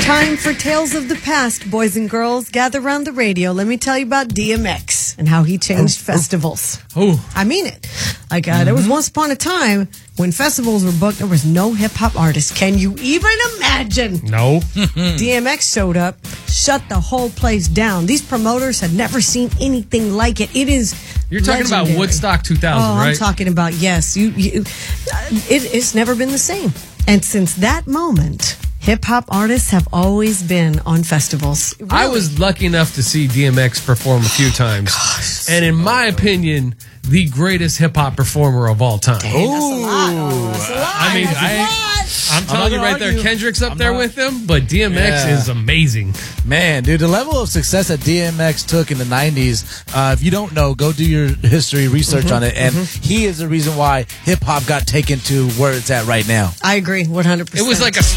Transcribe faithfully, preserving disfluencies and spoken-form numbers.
Time for Tales of the Past, boys and girls. Gather around the radio. Let me tell you about D M X and how he changed oh, festivals. Oh. I mean it. Like, uh, mm-hmm. there was once upon a time when festivals were booked, there was no hip-hop artist. Can you even imagine? No. D M X showed up, shut the whole place down. These promoters had never seen anything like it. It is You're talking legendary. about Woodstock two thousand, oh, right? I'm talking about, yes. You, you, it, it's never been the same. And since that moment, hip-hop artists have always been on festivals. Really. I was lucky enough to see D M X perform a few times. Gosh, and in my opinion, the greatest hip-hop performer of all time. Dang, that's a lot. Oh, that's a lot. I mean, that's I, a lot. I'm telling you right argue. there, Kendrick's up I'm there not, with him, but D M X yeah. is amazing. Man, dude, the level of success that D M X took in the nineties, uh, if you don't know, go do your history research mm-hmm, on it. And mm-hmm. he is the reason why hip-hop got taken to where it's at right now. I agree, one hundred percent. It was like a